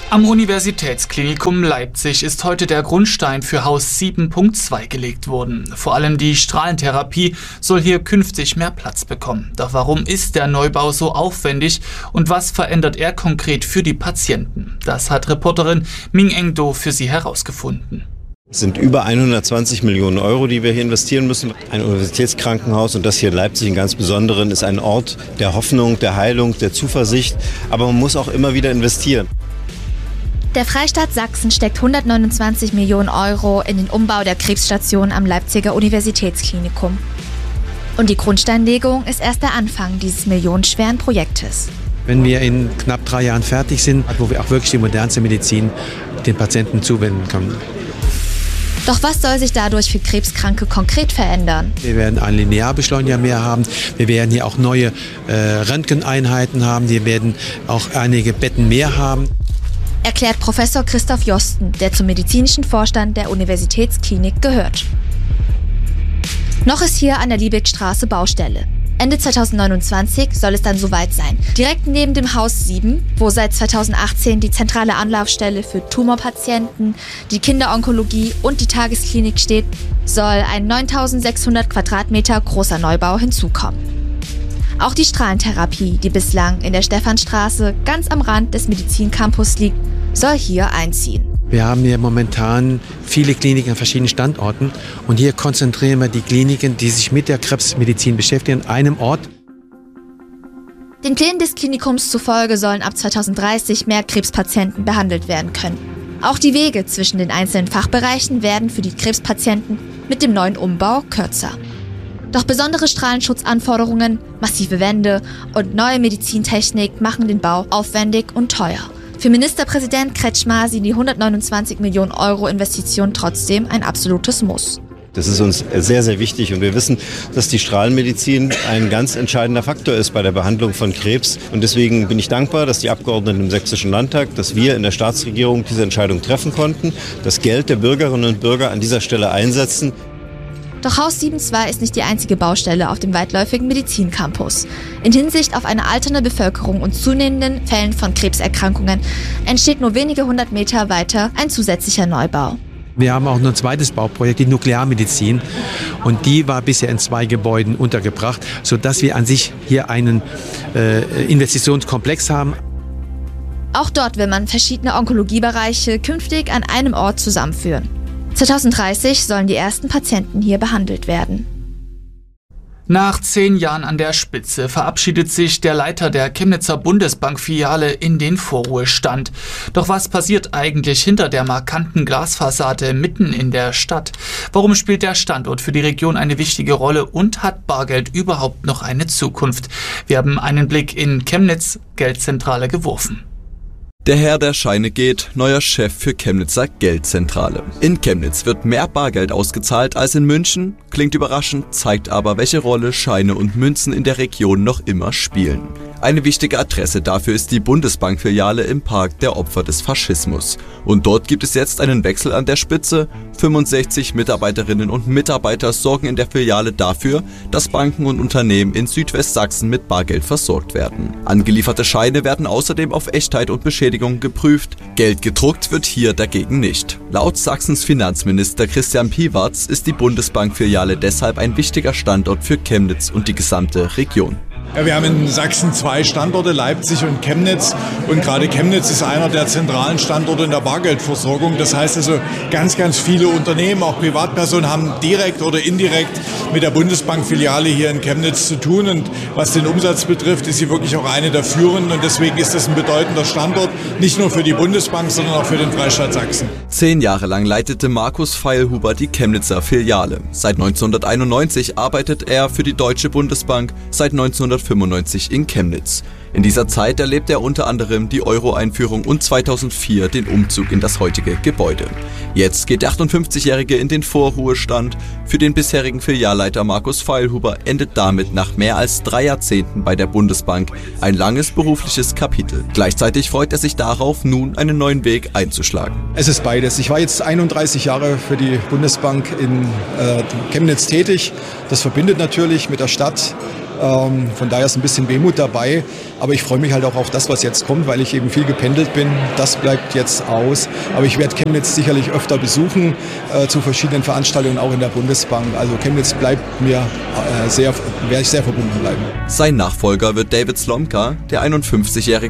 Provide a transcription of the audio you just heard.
Am Universitätsklinikum Leipzig ist heute der Grundstein für Haus 7.2 gelegt worden. Vor allem die Strahlentherapie soll hier künftig mehr Platz bekommen. Doch warum ist der Neubau so aufwendig und was verändert er konkret für die Patienten? Das hat Reporterin Ming Engdo für Sie herausgefunden. Es sind über 120 Millionen Euro, die wir hier investieren müssen. Ein Universitätskrankenhaus, und das hier in Leipzig im ganz Besonderen, ist ein Ort der Hoffnung, der Heilung, der Zuversicht. Aber man muss auch immer wieder investieren. Der Freistaat Sachsen steckt 129 Millionen Euro in den Umbau der Krebsstation am Leipziger Universitätsklinikum. Und die Grundsteinlegung ist erst der Anfang dieses millionenschweren Projektes. Wenn wir in knapp 3 Jahren fertig sind, wo wir auch wirklich die modernste Medizin den Patienten zuwenden können. Doch was soll sich dadurch für Krebskranke konkret verändern? Wir werden einen Linearbeschleuniger mehr haben. Wir werden hier auch neue Röntgeneinheiten haben. Wir werden auch einige Betten mehr haben. Erklärt Professor Christoph Josten, der zum medizinischen Vorstand der Universitätsklinik gehört. Noch ist hier an der Liebeckstraße Baustelle. Ende 2029 soll es dann soweit sein. Direkt neben dem Haus 7, wo seit 2018 die zentrale Anlaufstelle für Tumorpatienten, die Kinderonkologie und die Tagesklinik steht, soll ein 9600 Quadratmeter großer Neubau hinzukommen. Auch die Strahlentherapie, die bislang in der Stephanstraße ganz am Rand des Medizincampus liegt, soll hier einziehen. Wir haben hier momentan viele Kliniken an verschiedenen Standorten und hier konzentrieren wir die Kliniken, die sich mit der Krebsmedizin beschäftigen, an einem Ort. Den Plänen des Klinikums zufolge sollen ab 2030 mehr Krebspatienten behandelt werden können. Auch die Wege zwischen den einzelnen Fachbereichen werden für die Krebspatienten mit dem neuen Umbau kürzer. Doch besondere Strahlenschutzanforderungen, massive Wände und neue Medizintechnik machen den Bau aufwendig und teuer. Für Ministerpräsident Kretschmer sind die 129 Millionen Euro Investition trotzdem ein absolutes Muss. Das ist uns sehr, sehr wichtig und wir wissen, dass die Strahlenmedizin ein ganz entscheidender Faktor ist bei der Behandlung von Krebs. Und deswegen bin ich dankbar, dass die Abgeordneten im Sächsischen Landtag, dass wir in der Staatsregierung diese Entscheidung treffen konnten, das Geld der Bürgerinnen und Bürger an dieser Stelle einsetzen. Doch Haus 7.2 ist nicht die einzige Baustelle auf dem weitläufigen Medizincampus. In Hinsicht auf eine alternde Bevölkerung und zunehmenden Fällen von Krebserkrankungen entsteht nur wenige 100 Meter weiter ein zusätzlicher Neubau. Wir haben auch noch ein zweites Bauprojekt, die Nuklearmedizin. Und die war bisher in 2 Gebäuden untergebracht, sodass wir an sich hier einen Investitionskomplex haben. Auch dort will man verschiedene Onkologiebereiche künftig an einem Ort zusammenführen. 2030 sollen die ersten Patienten hier behandelt werden. Nach 10 Jahren an der Spitze verabschiedet sich der Leiter der Chemnitzer Bundesbank-Filiale in den Vorruhestand. Doch was passiert eigentlich hinter der markanten Glasfassade mitten in der Stadt? Warum spielt der Standort für die Region eine wichtige Rolle und hat Bargeld überhaupt noch eine Zukunft? Wir haben einen Blick in Chemnitz Geldzentrale geworfen. Der Herr der Scheine geht, neuer Chef für Chemnitzer Geldzentrale. In Chemnitz wird mehr Bargeld ausgezahlt als in München. Klingt überraschend, zeigt aber, welche Rolle Scheine und Münzen in der Region noch immer spielen. Eine wichtige Adresse dafür ist die Bundesbank-Filiale im Park der Opfer des Faschismus. Und dort gibt es jetzt einen Wechsel an der Spitze. 65 Mitarbeiterinnen und Mitarbeiter sorgen in der Filiale dafür, dass Banken und Unternehmen in Südwestsachsen mit Bargeld versorgt werden. Angelieferte Scheine werden außerdem auf Echtheit und Beschädigung geprüft. Geld gedruckt wird hier dagegen nicht. Laut Sachsens Finanzminister Christian Piwarz ist die Bundesbank-Filiale deshalb ein wichtiger Standort für Chemnitz und die gesamte Region. Ja, wir haben in Sachsen 2 Standorte, Leipzig und Chemnitz. Und gerade Chemnitz ist einer der zentralen Standorte in der Bargeldversorgung. Das heißt also, ganz, ganz viele Unternehmen, auch Privatpersonen, haben direkt oder indirekt mit der Bundesbank-Filiale hier in Chemnitz zu tun. Und was den Umsatz betrifft, ist sie wirklich auch eine der führenden. Und deswegen ist das ein bedeutender Standort, nicht nur für die Bundesbank, sondern auch für den Freistaat Sachsen. 10 Jahre lang leitete Markus Feilhuber die Chemnitzer Filiale. Seit 1991 arbeitet er für die Deutsche Bundesbank, seit 1995 in Chemnitz. In dieser Zeit erlebt er unter anderem die Euro-Einführung und 2004 den Umzug in das heutige Gebäude. Jetzt geht der 58-Jährige in den Vorruhestand. Für den bisherigen Filialleiter Markus Feilhuber endet damit nach mehr als 3 Jahrzehnten bei der Bundesbank ein langes berufliches Kapitel. Gleichzeitig freut er sich darauf, nun einen neuen Weg einzuschlagen. Es ist beides. Ich war jetzt 31 Jahre für die Bundesbank in Chemnitz tätig. Das verbindet natürlich mit der Stadt. Von daher ist ein bisschen Wehmut dabei. Aber ich freue mich halt auch auf das, was jetzt kommt, weil ich eben viel gependelt bin. Das bleibt jetzt aus. Aber ich werde Chemnitz sicherlich öfter besuchen zu verschiedenen Veranstaltungen, auch in der Bundesbank. Also Chemnitz bleibt mir werde ich sehr verbunden bleiben. Sein Nachfolger wird David Slomka, der 51-jährige